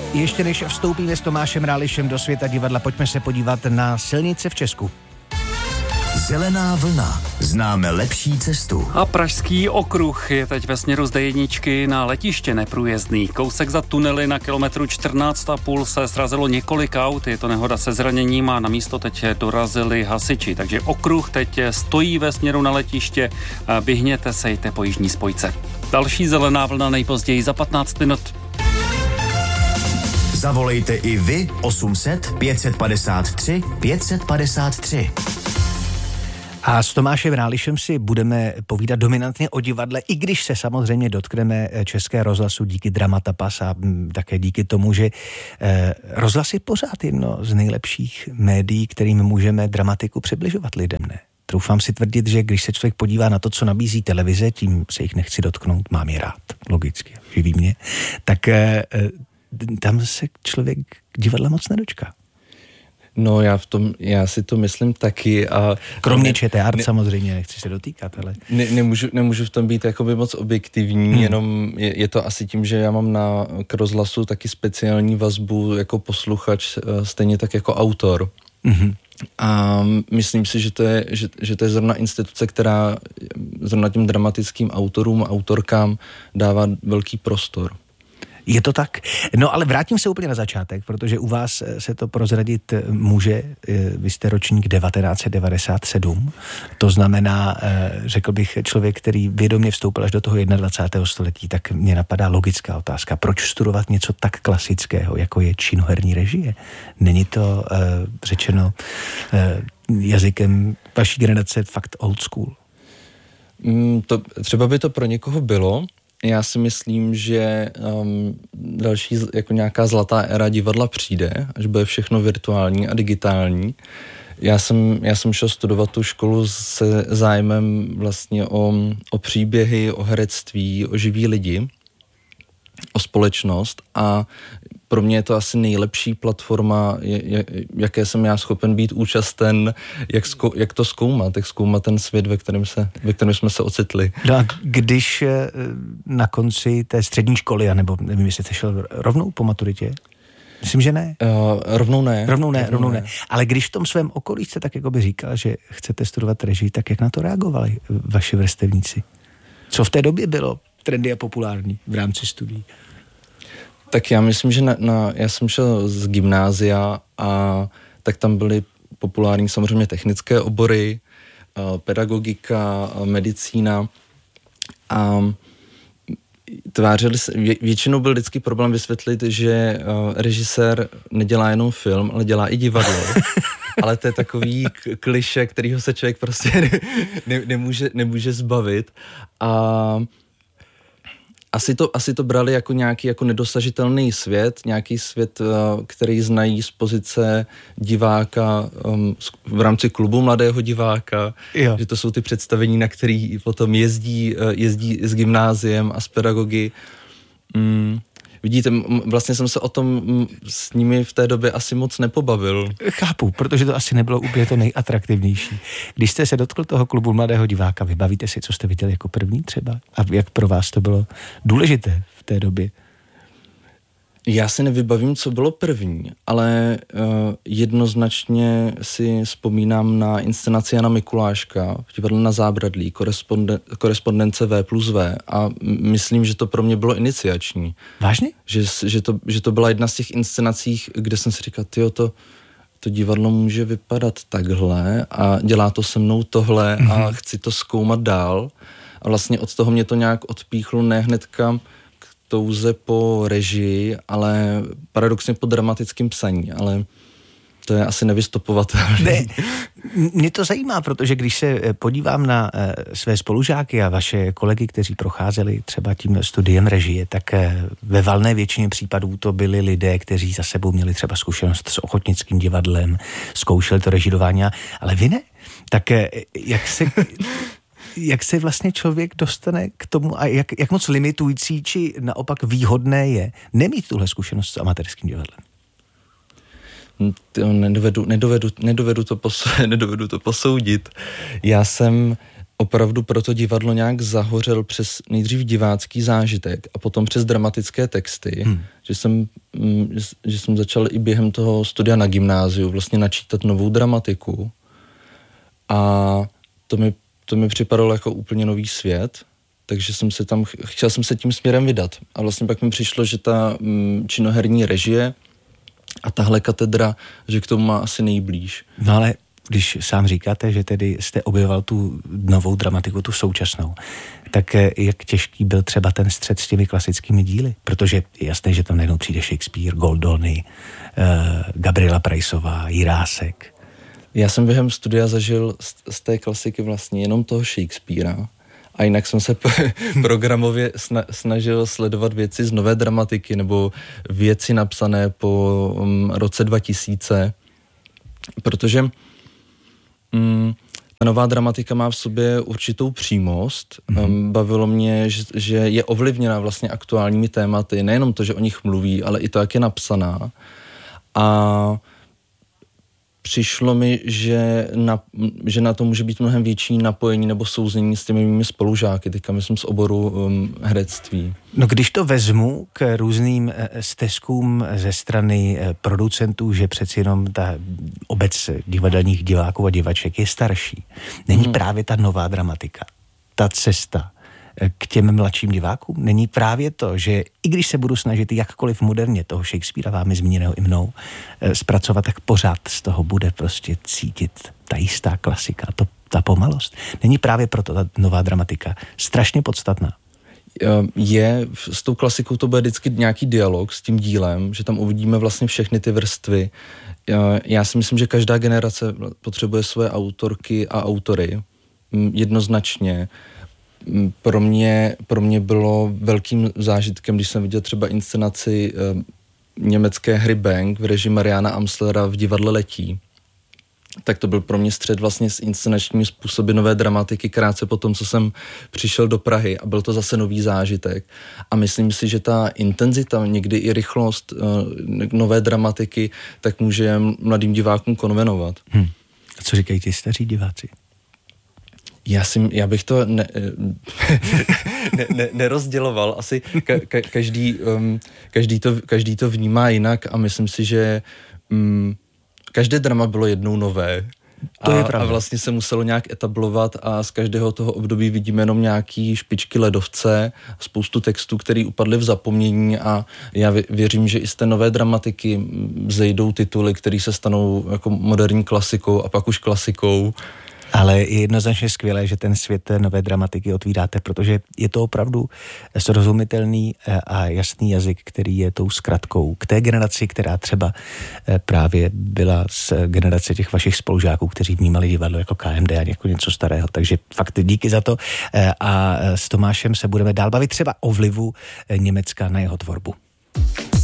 Ještě než vstoupíme s Tomášem Rálišem do světa divadla, pojďme se podívat na silnice v Česku. Zelená vlna. Známe lepší cestu. A Pražský okruh je teď ve směru z D1 na letiště neprůjezdný. Kousek za tunely na kilometru 14,5 se srazilo několik aut. Je to nehoda se zraněním a na místo teď dorazili hasiči. Takže okruh teď stojí ve směru na letiště. Vyhněte se, jděte po jižní spojce. Další zelená vlna nejpozději za 15 minut. Zavolejte i vy 800 553 553. A s Tomášem Rálišem si budeme povídat dominantně o divadle, i když se samozřejmě dotkneme České rozhlasu díky Dramatapas a také díky tomu, že rozhlas je pořád jedno z nejlepších médií, kterým můžeme dramatiku přibližovat lidem, ne? Troufám si tvrdit, že když se člověk podívá na to, co nabízí televize, tím se jich nechci dotknout, mám je rád, logicky, živí mě, tak tam se člověk divadla moc nedočká. No já si to myslím taky. A kromě ČT samozřejmě, nechci se dotýkat, ale... Nemůžu v tom být jakoby moc objektivní, jenom je to asi tím, že já mám k rozhlasu taky speciální vazbu jako posluchač, stejně tak jako autor. Mm-hmm. A myslím si, že to je zrovna instituce, která zrovna těm dramatickým autorům a autorkám dává velký prostor. Je to tak? No ale vrátím se úplně na začátek, protože u vás se to prozradit může. Vy jste ročník 1997. To znamená, řekl bych, člověk, který vědomě vstoupil až do toho 21. století, tak mě napadá logická otázka. Proč studovat něco tak klasického, jako je činoherní režie? Není to řečeno jazykem vaší generace fakt old school? Třeba by to pro někoho bylo. Já si myslím, že další jako nějaká zlatá éra divadla přijde, až bude všechno virtuální a digitální. Já jsem šel studovat tu školu se zájmem vlastně o příběhy, o herectví, o živí lidi, o společnost a pro mě je to asi nejlepší platforma, jaké jsem já schopen být účasten, jak to zkoumat, jak zkoumat ten svět, ve kterém jsme se ocitli. No a když na konci té střední školy, nebo nevím, jestli jste šel rovnou po maturitě? Myslím, že ne. Rovnou ne. Ale když v tom svém okolí jste tak jako by říkal, že chcete studovat režii, tak jak na to reagovali vaši vrstevníci? Co v té době bylo trendy a populární v rámci studií? Tak já myslím, že já jsem šel z gymnázia a tak tam byly populární samozřejmě technické obory, pedagogika, medicína a většinou byl vždycky problém vysvětlit, že režisér nedělá jenom film, ale dělá i divadlo. Ale to je takový klišé, kterýho se člověk prostě nemůže zbavit. A asi to brali jako nějaký jako nedosažitelný svět, nějaký svět, který znají z pozice diváka v rámci klubu mladého diváka, jo. Že to jsou ty představení, na který potom jezdí s gymnáziem a s pedagogy. Vidíte, vlastně jsem se o tom s nimi v té době asi moc nepobavil. Chápu, protože to asi nebylo úplně to nejatraktivnější. Když jste se dotkl toho klubu mladého diváka, vybavíte si, co jste viděli jako první třeba? A jak pro vás to bylo důležité v té době? Já si nevybavím, co bylo první, ale jednoznačně si vzpomínám na inscenaci Jana Mikuláška v divadle Na Zábradlí, korespondence V+V a myslím, že to pro mě bylo iniciační. Vážně? Že to byla jedna z těch inscenací, kde jsem si říkal, to divadlo může vypadat takhle a dělá to se mnou tohle a chci to zkoumat dál. A vlastně od toho mě to nějak odpíchlo, ne hnedka touze po režii, ale paradoxně po dramatickém psaní, ale to je asi nevystopovatelné. Ne, mě to zajímá, protože když se podívám na své spolužáky a vaše kolegy, kteří procházeli třeba tím studiem režie, tak ve valné většině případů to byli lidé, kteří za sebou měli třeba zkušenost s ochotnickým divadlem, zkoušeli to režidování, ale vy ne. Tak jak se vlastně člověk dostane k tomu a jak moc limitující či naopak výhodné je nemít tuhle zkušenost s amatérským divadlem? Nedovedu to posoudit. Já jsem opravdu pro to divadlo nějak zahořel přes nejdřív divácký zážitek a potom přes dramatické texty, že jsem začal i během toho studia na gymnáziu vlastně načítat novou dramatiku a to mi připadalo jako úplně nový svět, takže chtěl jsem se tím směrem vydat a vlastně pak mi přišlo, že ta činoherní režie a tahle katedra, že k tomu má asi nejblíž. No ale když sám říkáte, že tedy jste objevoval tu novou dramatiku, tu současnou, tak jak těžký byl třeba ten střed s těmi klasickými díly? Protože je jasné, že tam najednou přijde Shakespeare, Goldoni, Gabriela Preissová, Jirásek. Já jsem během studia zažil z té klasiky vlastně jenom toho Shakespearea a jinak jsem se programově snažil sledovat věci z nové dramatiky nebo věci napsané po roce 2000, protože ta nová dramatika má v sobě určitou přímost. Bavilo mě, že je ovlivněna vlastně aktuálními tématy, nejenom to, že o nich mluví, ale i to, jak je napsaná. A přišlo mi, že na to může být mnohem větší napojení nebo souznění s těmi mými spolužáky, teďka myslím z oboru herectví. No když to vezmu k různým steskům ze strany producentů, že přeci jenom ta obec divadelních diváků a divaček je starší. Není právě ta nová dramatika, ta cesta k těm mladším divákům? Není právě to, že i když se budu snažit jakkoliv moderně toho Shakespearea, vámi zmíněného i mnou, zpracovat, tak pořád z toho bude prostě cítit ta jistá klasika, ta pomalost. Není právě proto ta nová dramatika strašně podstatná? S tou klasikou to bude vždycky nějaký dialog s tím dílem, že tam uvidíme vlastně všechny ty vrstvy. Já si myslím, že každá generace potřebuje svoje autorky a autory. Jednoznačně. Pro mě bylo velkým zážitkem, když jsem viděl třeba inscenaci německé hry Bang v režii Mariana Amslera v divadle Letí. Tak to byl pro mě střed vlastně s inscenačními způsoby nové dramatiky krátce po tom, co jsem přišel do Prahy a byl to zase nový zážitek. A myslím si, že ta intenzita, někdy i rychlost nové dramatiky, tak může mladým divákům konvenovat. A co říkají ti staří diváci? Já bych to nerozděloval. Asi každý to vnímá jinak a myslím si, že každé drama bylo jednou nové. To je pravda. A vlastně se muselo nějak etablovat a z každého toho období vidíme jenom nějaký špičky ledovce, spoustu textů, které upadly v zapomnění a já věřím, že i z té nové dramatiky vzejdou tituly, které se stanou jako moderní klasikou a pak už klasikou. Ale je jednoznačně skvělé, že ten svět té nové dramatiky otvíráte, protože je to opravdu srozumitelný a jasný jazyk, který je tou zkratkou k té generaci, která třeba právě byla z generace těch vašich spolužáků, kteří vnímali divadlo jako KMD a jako něco starého. Takže fakt díky za to a s Tomášem se budeme dál bavit třeba o vlivu Německa na jeho tvorbu.